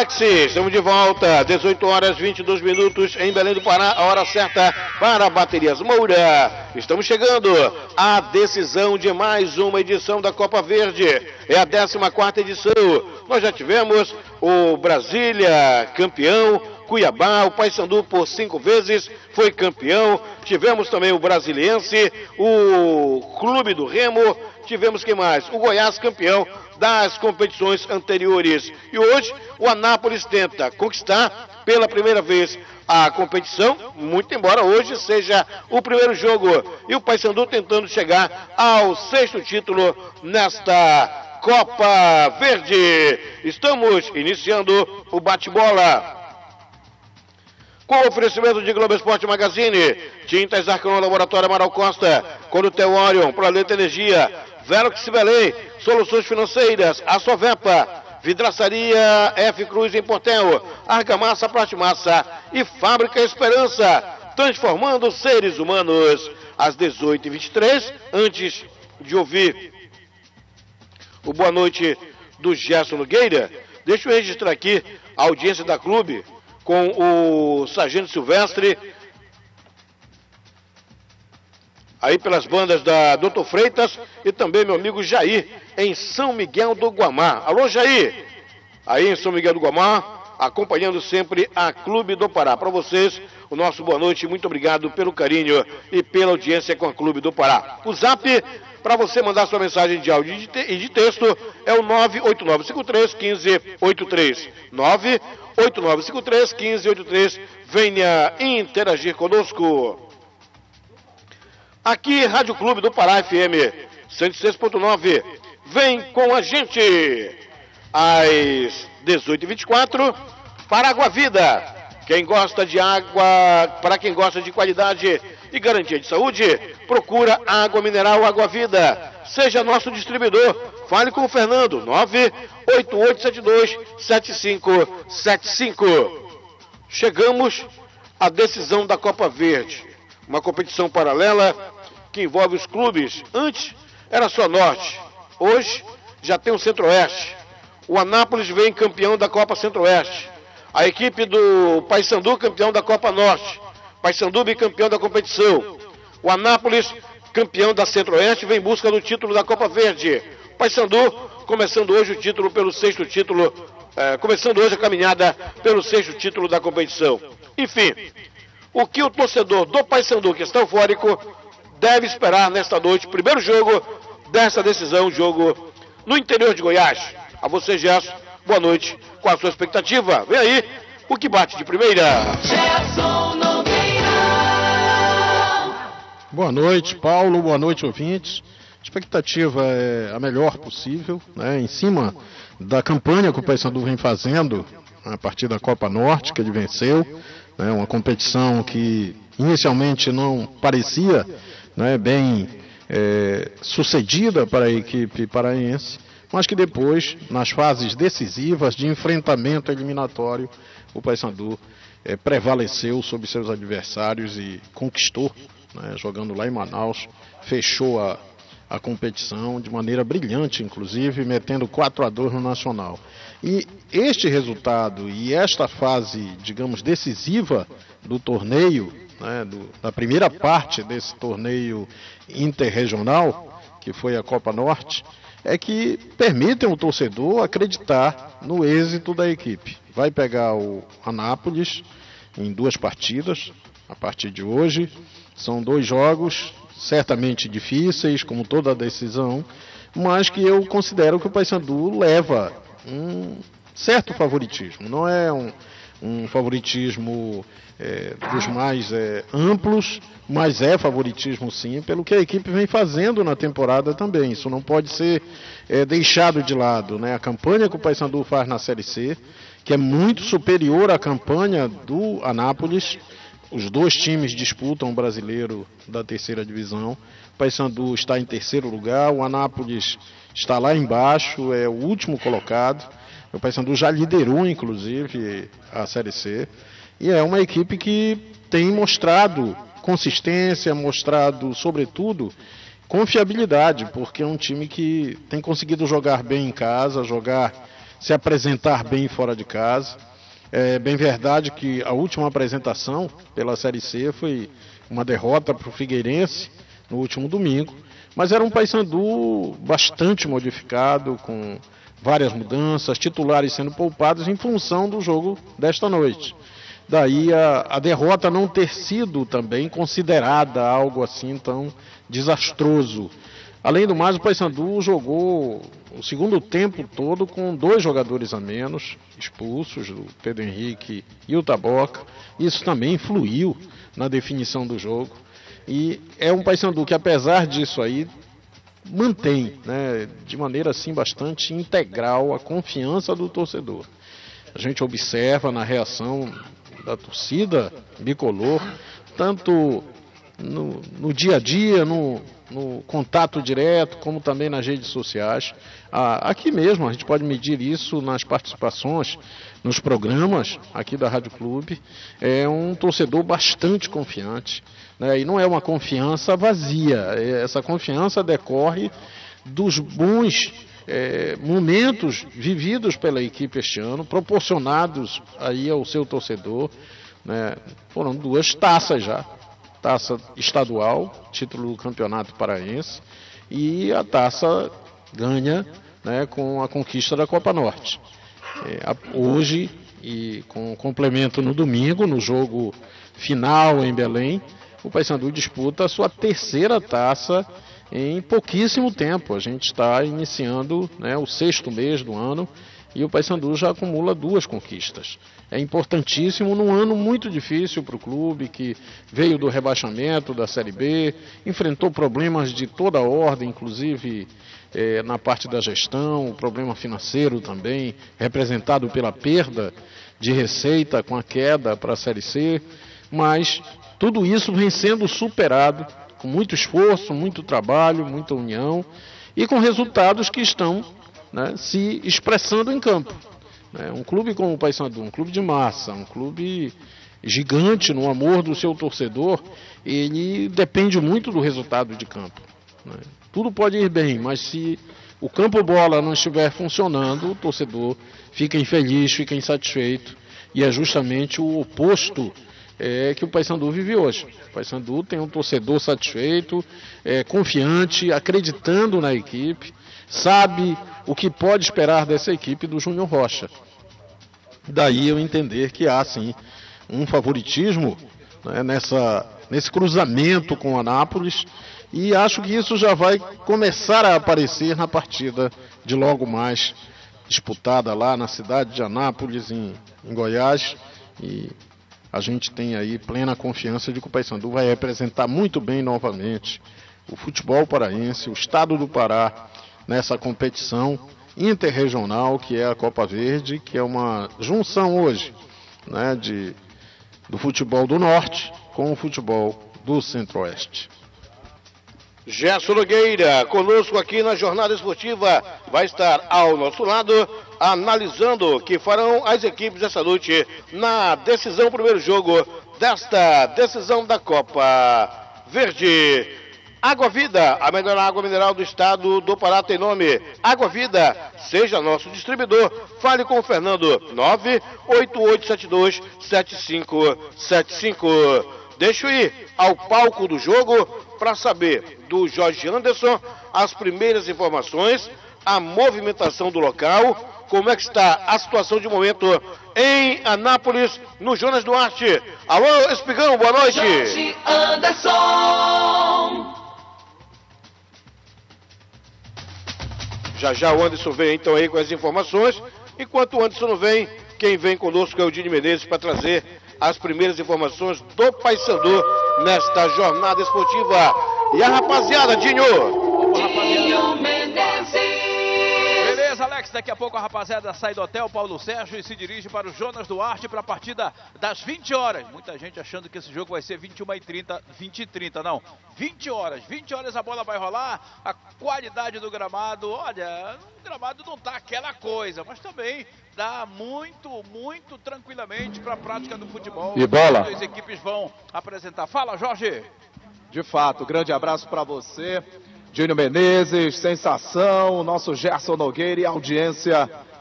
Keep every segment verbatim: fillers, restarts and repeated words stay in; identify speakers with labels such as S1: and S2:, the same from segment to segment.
S1: Alex, estamos de volta, dezoito horas e vinte e dois minutos em Belém do Pará, a hora certa para Baterias Moura. Estamos chegando à decisão de mais uma edição da Copa Verde, é a décima quarta edição. Nós já tivemos o Brasília campeão, Cuiabá, o Paysandu por cinco vezes foi campeão, tivemos também o Brasiliense, o Clube do Remo, tivemos que mais? O Goiás campeão das competições anteriores. E hoje o Anápolis tenta conquistar pela primeira vez a competição, muito embora hoje seja o primeiro jogo. E o Paysandu tentando chegar ao sexto título nesta Copa Verde. Estamos iniciando o bate-bola. Com oferecimento de Globo Esporte Magazine, Tintas Arcão Laboratório Amaral Costa, Corutel Orion, Planeta Energia, Velox Belém, Soluções Financeiras, a Sovepa, Vidraçaria F Cruz em Portel, Argamassa Plastimassa e Fábrica Esperança, transformando seres humanos. Às dezoito e vinte e três, antes de ouvir o boa noite do Gerson Nogueira, deixa eu registrar aqui a audiência da clube com o Sargento Silvestre, aí pelas bandas da doutor Freitas e também meu amigo Jair, em São Miguel do Guamá. Alô, Jair! Aí em São Miguel do Guamá, acompanhando sempre a Clube do Pará. Para vocês, o nosso boa noite, muito obrigado pelo carinho e pela audiência com a Clube do Pará. O zap para você mandar sua mensagem de áudio e de texto é o nove oito nove cinco três um cinco oito três. nove oito nove cinco três um cinco oito três. Venha interagir conosco. Aqui, Rádio Clube do Pará F M cento e seis ponto nove. Vem com a gente. Às dezoito e vinte e quatro, para Água Vida. Quem gosta de água, para quem gosta de qualidade e garantia de saúde, procura Água Mineral Água Vida. Seja nosso distribuidor. Fale com o Fernando, nove oito oito sete dois sete cinco sete cinco. Chegamos à decisão da Copa Verde. Uma competição paralela que envolve os clubes. Antes era só Norte, hoje já tem o Centro-Oeste. O Anápolis vem campeão da Copa Centro-Oeste. A equipe do Paysandu campeão da Copa Norte. Paysandu bicampeão da competição. O Anápolis campeão da Centro-Oeste vem em busca do título da Copa Verde. O Paysandu começando hoje o título pelo sexto título, eh, começando hoje a caminhada pelo sexto título da competição. Enfim, o que o torcedor do Paysandu, que está eufórico, deve esperar nesta noite, primeiro jogo dessa decisão, jogo no interior de Goiás. A você, Gerson, boa noite, com a sua expectativa. Vem aí, o que bate de primeira. Gerson Nogueira.
S2: Boa noite, Paulo, boa noite, ouvintes. A expectativa é a melhor possível, né, em cima da campanha que o Paysandu vem fazendo a partir da Copa Norte, que ele venceu. É uma competição que inicialmente não parecia, né, bem é, sucedida para a equipe paraense, mas que depois, nas fases decisivas de enfrentamento eliminatório, o Paysandu é, prevaleceu sobre seus adversários e conquistou, né, jogando lá em Manaus, fechou a, a competição de maneira brilhante, inclusive, metendo quatro a dois no Nacional. E este resultado e esta fase, digamos, decisiva do torneio, né, do, da primeira parte desse torneio interregional, que foi a Copa Norte, é que permitem o torcedor acreditar no êxito da equipe. Vai pegar o Anápolis em duas partidas, a partir de hoje. São dois jogos certamente difíceis, como toda a decisão, mas que eu considero que o Paysandu leva um certo favoritismo. Não é um, um favoritismo é, dos mais é, amplos, mas é favoritismo sim, pelo que a equipe vem fazendo na temporada também. Isso não pode ser é, deixado de lado, né? A campanha que o Paysandu faz na Série C, que é muito superior à campanha do Anápolis. Os dois times disputam o brasileiro da terceira divisão. O Paysandu está em terceiro lugar, o Anápolis está lá embaixo, é o último colocado. O Paysandu já liderou, inclusive, a Série C. E é uma equipe que tem mostrado consistência, mostrado, sobretudo, confiabilidade, porque é um time que tem conseguido jogar bem em casa, jogar se apresentar bem fora de casa. É bem verdade que a última apresentação pela Série C foi uma derrota para o Figueirense no último domingo, mas era um Paysandu bastante modificado, com várias mudanças, titulares sendo poupados em função do jogo desta noite. Daí a, a derrota não ter sido também considerada algo assim tão desastroso. Além do mais, o Paysandu jogou o segundo tempo todo com dois jogadores a menos, expulsos, o Pedro Henrique e o Taboca. Isso também influiu na definição do jogo. E é um Paysandu que, apesar disso aí, mantém, né, de maneira assim bastante integral a confiança do torcedor. A gente observa na reação da torcida bicolor, tanto no, no dia a dia, no, no contato direto, como também nas redes sociais. Ah, aqui mesmo a gente pode medir isso nas participações nos programas aqui da Rádio Clube. É um torcedor bastante confiante, né? E não é uma confiança vazia. Essa confiança decorre dos bons é, momentos vividos pela equipe este ano, proporcionados aí ao seu torcedor, né? Foram duas taças já. Taça estadual, título do Campeonato Paraense, e a taça ganha, né, com a conquista da Copa Norte. É, hoje, e com complemento no domingo, no jogo final em Belém, o Paysandu disputa a sua terceira taça em pouquíssimo tempo. A gente está iniciando, né, o sexto mês do ano, e o Paysandu já acumula duas conquistas. É importantíssimo num ano muito difícil para o clube, que veio do rebaixamento da Série B, enfrentou problemas de toda a ordem, inclusive eh, na parte da gestão, o problema financeiro também, representado pela perda de receita com a queda para a Série C, mas tudo isso vem sendo superado com muito esforço, muito trabalho, muita união e com resultados que estão, né, se expressando em campo. Né? Um clube como o Paysandu, um clube de massa, um clube gigante no amor do seu torcedor, ele depende muito do resultado de campo. Né? Tudo pode ir bem, mas se o campo bola não estiver funcionando, o torcedor fica infeliz, fica insatisfeito, e é justamente o oposto é, que o Paysandu vive hoje. O Paysandu tem um torcedor satisfeito, é, confiante, acreditando na equipe, sabe o que pode esperar dessa equipe do Júnior Rocha. Daí eu entender que há sim um favoritismo, né, nessa, nesse cruzamento com o Anápolis, e acho que isso já vai começar a aparecer na partida de logo mais, disputada lá na cidade de Anápolis, em, em Goiás, e a gente tem aí plena confiança de que o Paysandu vai representar muito bem novamente o futebol paraense, o estado do Pará, nessa competição interregional que é a Copa Verde, que é uma junção hoje, né, de, do futebol do Norte com o futebol do Centro-Oeste.
S1: Gerson Nogueira, conosco aqui na Jornada Esportiva, vai estar ao nosso lado, analisando o que farão as equipes essa noite na decisão, primeiro jogo desta decisão da Copa Verde. Água Vida, a melhor água mineral do estado do Pará tem nome. Água Vida, seja nosso distribuidor. Fale com o Fernando, nove oito oito sete dois sete cinco sete cinco. Deixa eu ir ao palco do jogo para saber do Jorge Anderson as primeiras informações, a movimentação do local, como é que está a situação de momento em Anápolis, no Jonas Duarte. Alô, Espigão, boa noite.
S3: Jorge Anderson.
S1: Já já o Anderson vem então aí com as informações. Enquanto o Anderson não vem, quem vem conosco é o Dini Menezes para trazer as primeiras informações do Paysandu nesta jornada esportiva. E a rapaziada, Dinho!
S3: Opa, rapaziada.
S4: Beleza, Alex, daqui a pouco a rapaziada sai do hotel Paulo Sérgio e se dirige para o Jonas Duarte para a partida das vinte horas. Muita gente achando que esse jogo vai ser vinte e uma e trinta, vinte e trinta, não. vinte horas, vinte horas a bola vai rolar, a qualidade do gramado, olha, o gramado não tá aquela coisa, mas também dá muito, muito tranquilamente para a prática do futebol.
S5: E bola.
S4: As equipes vão apresentar. Fala, Jorge.
S5: De fato, grande abraço para você, Júnior Menezes, sensação, nosso Gerson Nogueira e audiência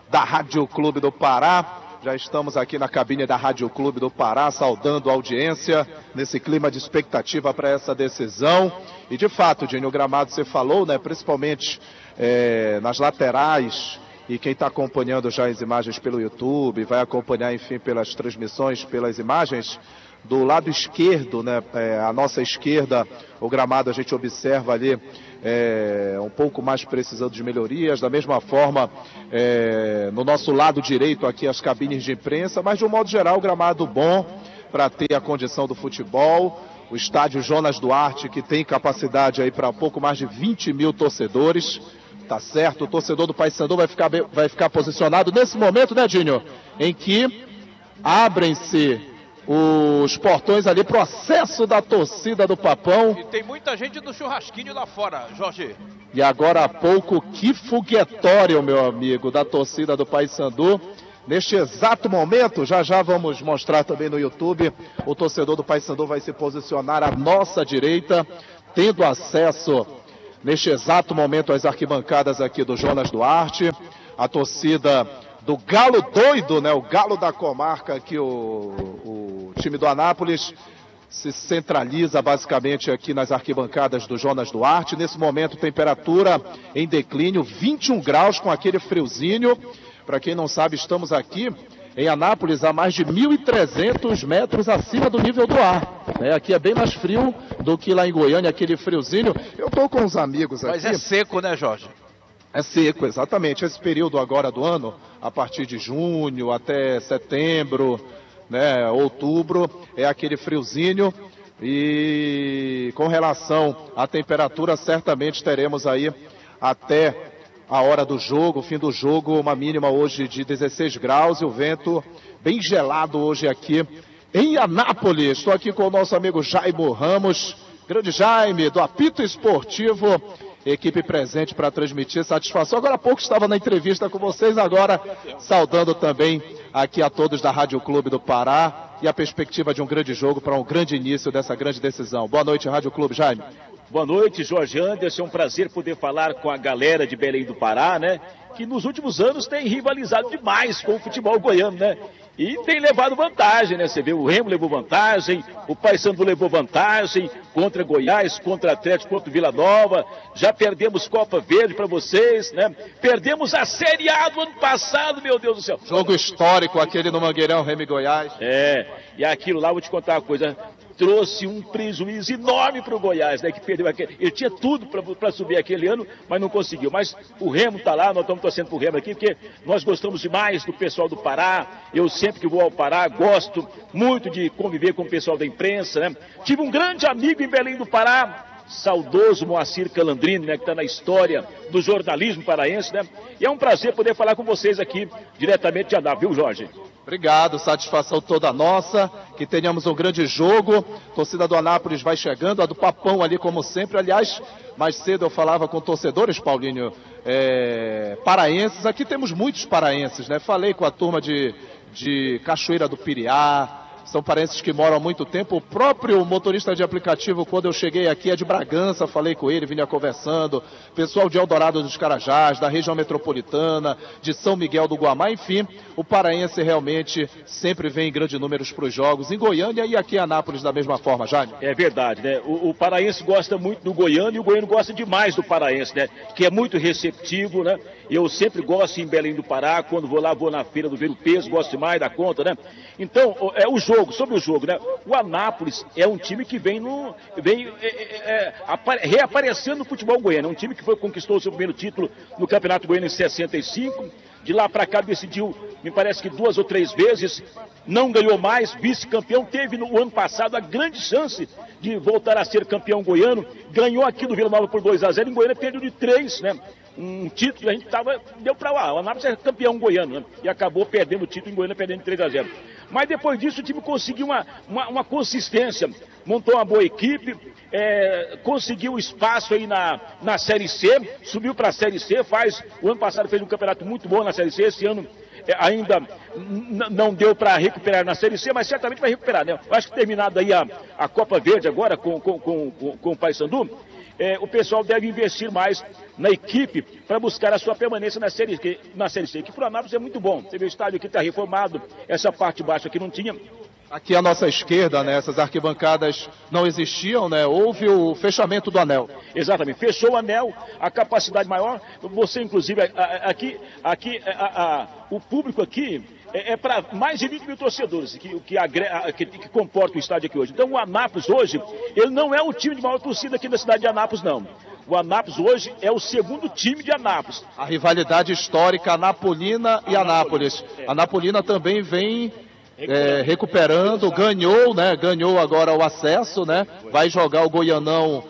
S5: da Rádio Clube do Pará. Já estamos aqui na cabine da Rádio Clube do Pará, saudando a audiência nesse clima de expectativa para essa decisão. E de fato, Dinho, o gramado você falou, né, principalmente é, nas laterais, e quem está acompanhando já as imagens pelo YouTube, vai acompanhar, enfim, pelas transmissões, pelas imagens, do lado esquerdo, né, é, a nossa esquerda, o gramado a gente observa ali é, um pouco mais precisando de melhorias, da mesma forma é, no nosso lado direito aqui as cabines de imprensa, mas de um modo geral o gramado bom para ter a condição do futebol. O estádio Jonas Duarte, que tem capacidade aí para pouco mais de vinte mil torcedores, tá certo? O torcedor do Paysandu vai ficar, vai ficar posicionado nesse momento, né, Dinho, em que abrem-se os portões ali pro acesso da torcida do Papão.
S4: E tem muita gente do churrasquinho lá fora, Jorge.
S5: E agora há pouco, que foguetório, meu amigo, da torcida do Paysandu. Neste exato momento, já já vamos mostrar também no YouTube, o torcedor do Paysandu vai se posicionar à nossa direita, tendo acesso neste exato momento às arquibancadas aqui do Jonas Duarte. A torcida do Galo doido, né? O Galo da comarca aqui, o, o time do Anápolis se centraliza basicamente aqui nas arquibancadas do Jonas Duarte. Nesse momento, temperatura em declínio, vinte e um graus com aquele friozinho. Para quem não sabe, estamos aqui em Anápolis a mais de mil e trezentos metros acima do nível do ar. É, aqui é bem mais frio do que lá em Goiânia, aquele friozinho. Eu estou com os amigos aqui.
S4: Mas é seco, né, Jorge?
S5: É seco, exatamente. Esse período agora do ano, a partir de junho até setembro, né, outubro, é aquele friozinho. E com relação à temperatura, certamente teremos aí até a hora do jogo, fim do jogo, uma mínima hoje de dezesseis graus e o vento bem gelado hoje aqui em Anápolis. Estou aqui com o nosso amigo Jaime Ramos, grande Jaime, do Apito Esportivo. Equipe presente para transmitir satisfação. Agora há pouco estava na entrevista com vocês, agora saudando também aqui a todos da Rádio Clube do Pará e a perspectiva de um grande jogo para um grande início dessa grande decisão. Boa noite, Rádio Clube, Jaime.
S6: Boa noite, Jorge Anderson. É um prazer poder falar com a galera de Belém do Pará, né? Que nos últimos anos tem rivalizado demais com o futebol goiano, né? E tem levado vantagem, né? Você vê, o Remo levou vantagem, o Paysandu levou vantagem contra Goiás, contra Atlético, contra Vila Nova. Já perdemos Copa Verde para vocês, né? Perdemos a Série A do ano passado, meu Deus do céu.
S5: Jogo histórico aquele no Mangueirão, Remo e Goiás.
S6: É, e aquilo lá, vou te contar uma coisa, trouxe um prejuízo enorme para o Goiás, né? Que perdeu aquele. Ele tinha tudo para subir aquele ano, mas não conseguiu. Mas o Remo está lá, nós estamos torcendo para o Remo aqui, porque nós gostamos demais do pessoal do Pará. Eu sempre que vou ao Pará, gosto muito de conviver com o pessoal da imprensa, né? Tive um grande amigo em Belém do Pará, saudoso Moacir Calandrini, né, que está na história do jornalismo paraense, né? E é um prazer poder falar com vocês aqui, diretamente de Anápolis, viu, Jorge?
S5: Obrigado, satisfação toda nossa, que tenhamos um grande jogo. Torcida do Anápolis vai chegando, a do Papão ali como sempre. Aliás, mais cedo eu falava com torcedores, Paulinho, é, paraenses. Aqui temos muitos paraenses, né? Falei com a turma de, de Cachoeira do Piriá. São paraenses que moram há muito tempo. O próprio motorista de aplicativo, quando eu cheguei aqui, é de Bragança, falei com ele, vinha conversando. Pessoal de Eldorado dos Carajás, da região metropolitana, de São Miguel do Guamá, enfim. O paraense realmente sempre vem em grandes números para os jogos, em Goiânia e aqui em Anápolis da mesma forma, Jaime.
S6: É verdade, né? O, o paraense gosta muito do goiano e o goiano gosta demais do paraense, né? Que é muito receptivo, né? Eu sempre gosto em Belém do Pará, quando vou lá, vou na feira do Ver o Peso, gosto demais da conta, né? Então, é o jogo, sobre o jogo, né? O Anápolis é um time que vem, no, vem é, é, é, reaparecendo no futebol goiano. É um time que foi, conquistou o seu primeiro título no Campeonato Goiano em sessenta e cinco. De lá para cá decidiu, me parece que duas ou três vezes, não ganhou mais, vice-campeão. Teve no ano passado a grande chance de voltar a ser campeão goiano. Ganhou aqui do Vila Nova por dois a zero, em Goiânia perdeu de três, né? Um título que a gente tava, deu para lá, o Anápolis é campeão goiano, né? E acabou perdendo o título em Goiânia, perdendo de três a zero. Mas depois disso o time conseguiu uma, uma, uma consistência, montou uma boa equipe, é, conseguiu espaço aí na, na Série C, subiu para a Série C, faz, o ano passado fez um campeonato muito bom na Série C, esse ano é, ainda não deu para recuperar na Série C, mas certamente vai recuperar, né? Eu acho que terminado aí a, a Copa Verde agora com, com, com, com, com o Paysandu, é, o pessoal deve investir mais na equipe para buscar a sua permanência na Série, na série C, que para o Anápolis é muito bom. Você vê o estádio aqui está reformado, essa parte baixa aqui não tinha.
S5: Aqui à nossa esquerda, né, essas arquibancadas não existiam, né? Houve o fechamento do anel.
S6: Exatamente, fechou o anel, a capacidade maior. Você, inclusive, aqui, aqui a, a, o público aqui é, é para mais de vinte mil torcedores que, que, agre, que, que comporta o estádio aqui hoje. Então o Anápolis hoje, ele não é o time de maior torcida aqui da cidade de Anápolis, não. O Anápolis hoje é o segundo time de Anápolis.
S5: A rivalidade histórica Anapolina e Anápolis. A Anapolina também vem é, recuperando, ganhou, né? Ganhou agora o acesso, né? Vai jogar o Goianão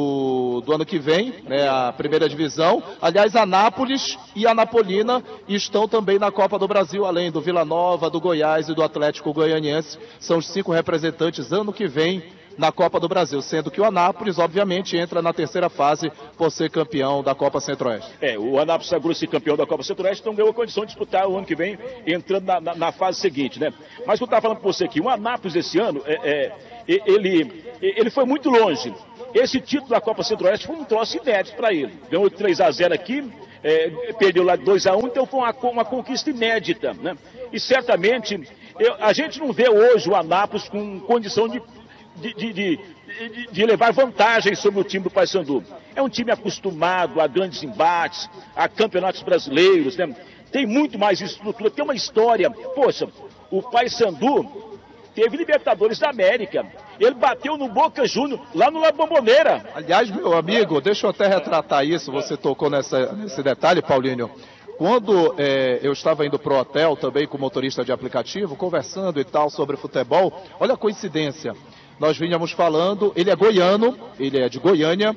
S5: do, do ano que vem, né? A primeira divisão. Aliás, Anápolis e Anapolina estão também na Copa do Brasil, além do Vila Nova, do Goiás e do Atlético Goianiense. São os cinco representantes ano que vem na Copa do Brasil, sendo que o Anápolis, obviamente, entra na terceira fase por ser campeão da Copa Centro-Oeste.
S6: É, o Anápolis sagrou-se campeão da Copa Centro-Oeste, então ganhou a condição de disputar o ano que vem, entrando na, na, na fase seguinte, né? Mas eu estava falando para você aqui, o Anápolis esse ano, é, é, ele, ele foi muito longe. Esse título da Copa Centro-Oeste foi um troço inédito para ele. Ganhou três a zero aqui, é, perdeu lá dois a um, então foi uma, uma conquista inédita, né? E certamente, eu, a gente não vê hoje o Anápolis com condição de De, de, de, de levar vantagem sobre o time do Paysandu. É um time acostumado a grandes embates, a campeonatos brasileiros, né? Tem muito mais estrutura, tem uma história. Poxa, o Paysandu teve Libertadores da América, ele bateu no Boca Júnior, lá no La Bombonera.
S5: Aliás, meu amigo, deixa eu até retratar isso, você tocou nessa, nesse detalhe, Paulinho. Quando é, eu estava indo para o hotel também com motorista de aplicativo, conversando e tal sobre futebol, olha a coincidência. Nós vínhamos falando, ele é goiano, ele é de Goiânia,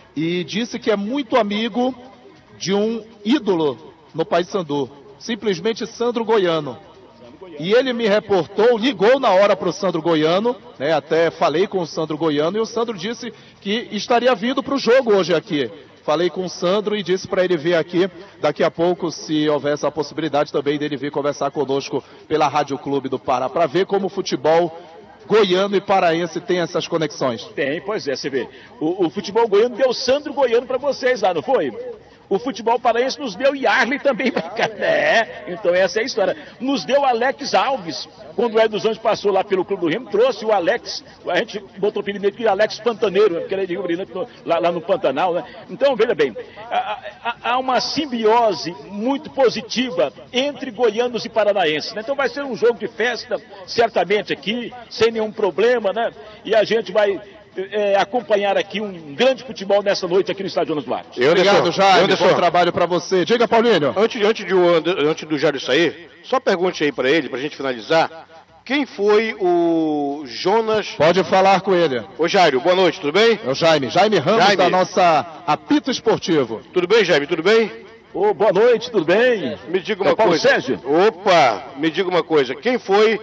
S5: e disse que é muito amigo de um ídolo no Paysandu, simplesmente Sandro Goiano. E ele me reportou, ligou na hora para o Sandro Goiano, né, até falei com o Sandro Goiano, e o Sandro disse que estaria vindo para o jogo hoje aqui. Falei com o Sandro e disse para ele vir aqui daqui a pouco, se houvesse a possibilidade também dele vir conversar conosco pela Rádio Clube do Pará, para ver como o futebol goiano e paraense tem essas conexões.
S6: Tem, pois é, você vê. O, o futebol goiano deu Sandro Goiano para vocês lá, não foi? O futebol paraense nos deu Yarley também para cá. É, então essa é a história. Nos deu Alex Alves. Quando o Hélio dos Anjos passou lá pelo Clube do Remo, trouxe o Alex, a gente botou o apelido de Alex Pantaneiro, porque ele é de Rio Brilhante, lá, lá no Pantanal, né? Então, veja bem, há, há uma simbiose muito positiva entre goianos e paranaenses, né? Então vai ser um jogo de festa, certamente aqui, sem nenhum problema, né? E a gente vai É, acompanhar aqui um grande futebol nessa noite aqui no Estádio Jonas Duarte.
S5: Obrigado, Jair. Bom trabalho para você. Diga, Paulinho.
S1: Antes, antes, de, antes do Jair sair, só pergunte aí para ele, para a gente finalizar. Quem foi o Jonas?
S5: Pode falar com ele.
S1: Ô Jairo, boa noite, tudo bem?
S5: É o Jaime. Jaime Ramos, Jaime, da nossa Apito Esportivo.
S1: Tudo bem, Jaime? Tudo bem?
S6: Ô, oh, boa noite, tudo bem?
S1: Me diga uma
S6: é Paulo
S1: coisa.
S6: Sérgio?
S1: Opa, me diga uma coisa. Quem foi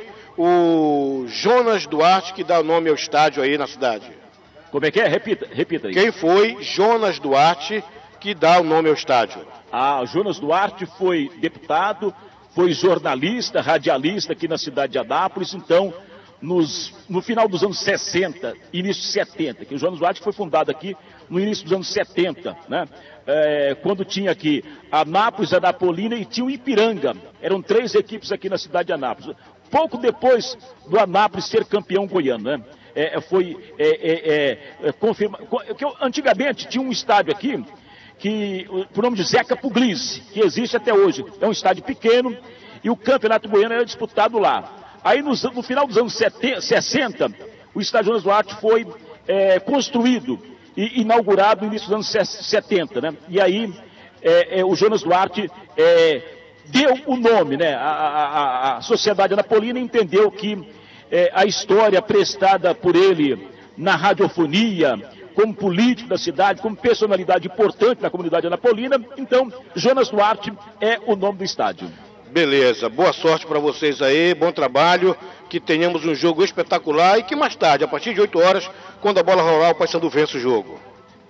S1: o Jonas Duarte que dá o nome ao estádio aí na cidade?
S6: Como é que é? Repita, repita aí.
S1: Quem foi Jonas Duarte que dá o nome ao estádio?
S6: Ah, o Jonas Duarte foi deputado, foi jornalista, radialista aqui na cidade de Anápolis, então, nos, no final dos anos sessenta, início de setenta, que o Jonas Duarte foi fundado aqui no início dos anos setenta, né? É, quando tinha aqui Anápolis, Anapolina e tinha o Ipiranga. Eram três equipes aqui na cidade de Anápolis. Pouco depois do Anápolis ser campeão goiano, né? É, foi é, é, é, confirma, que eu, antigamente tinha um estádio aqui que, por nome de Zeca Puglisi, que existe até hoje. É um estádio pequeno e o campeonato goiano era disputado lá. Aí no, no final dos anos setenta, sessenta, o estádio Jonas Duarte foi é, construído e inaugurado no início dos anos setenta, né? E aí é, é, o Jonas Duarte é, deu o nome, né? A, a, a sociedade anapolina entendeu que É, a história prestada por ele na radiofonia, como político da cidade, como personalidade importante na comunidade anapolina. Então, Jonas Duarte é o nome do estádio.
S1: Beleza, boa sorte para vocês aí, bom trabalho, que tenhamos um jogo espetacular e que mais tarde, a partir de oito horas, quando a bola rolar, o Paysandu vence o jogo.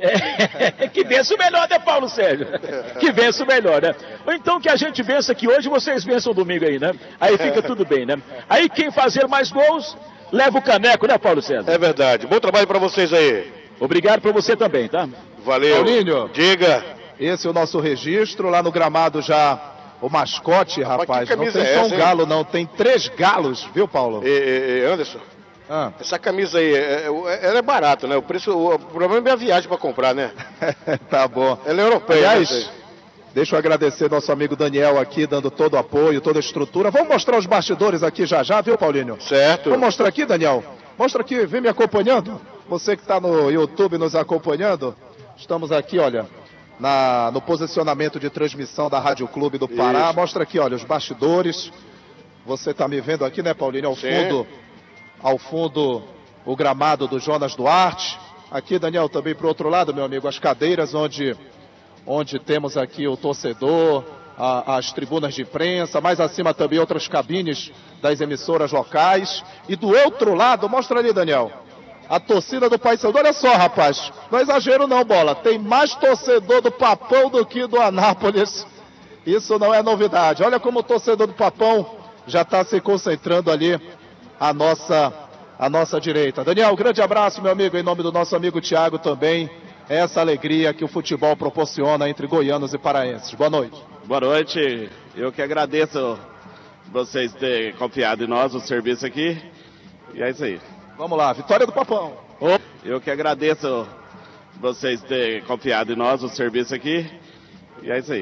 S6: É, que vença o melhor, né, Paulo Sérgio? Que vença o melhor, né? Ou então que a gente vença aqui hoje, vocês vençam domingo aí, né? Aí fica tudo bem, né? Aí quem fazer mais gols, leva o caneco, né, Paulo Sérgio?
S1: É verdade. Bom trabalho para vocês aí.
S6: Obrigado para você também, tá?
S1: Valeu.
S5: Paulinho.
S1: Diga.
S5: Esse é o nosso registro, lá no gramado já o mascote, rapaz. Não tem
S1: é
S5: só
S1: essa,
S5: um
S1: hein?
S5: galo, não. Tem três galos, viu, Paulo?
S1: E, e, e Anderson,
S5: Ah.
S1: essa camisa aí, é, é, ela é barata, né? O preço, o problema é a viagem para comprar, né?
S5: Tá bom.
S1: Ela é europeia.
S5: Aliás,
S1: né?
S5: deixa eu agradecer nosso amigo Daniel aqui, dando todo o apoio, toda a estrutura. Vamos mostrar os bastidores aqui já já, viu, Paulinho?
S1: Certo.
S5: Vamos mostrar aqui, Daniel? Mostra aqui, vem me acompanhando. Você que está no YouTube nos acompanhando. Estamos aqui, olha, na, no posicionamento de transmissão da Rádio Clube do Pará.
S1: Isso.
S5: Mostra aqui, olha, os bastidores. Você está me vendo aqui, né, Paulinho? Ao
S1: Sim.
S5: fundo, ao fundo, o gramado do Jonas Duarte. Aqui, Daniel, também para o outro lado, meu amigo, as cadeiras onde, onde temos aqui o torcedor, a, as tribunas de imprensa, mais acima também outras cabines das emissoras locais. E do outro lado, mostra ali, Daniel, a torcida do Paysandu. Olha só, rapaz, não é exagero não, Bola. Tem mais torcedor do Papão do que do Anápolis. Isso não é novidade. Olha como o torcedor do Papão já está se concentrando ali à nossa, à nossa direita. Daniel, grande abraço, meu amigo, em nome do nosso amigo Thiago também. Essa alegria que o futebol proporciona entre goianos e paraenses. Boa noite.
S7: Boa noite. Eu que agradeço vocês terem confiado em nós, o serviço aqui. E é isso aí.
S5: Vamos lá, vitória do Papão.
S7: Eu que agradeço vocês terem confiado em nós, o serviço aqui. E é isso aí.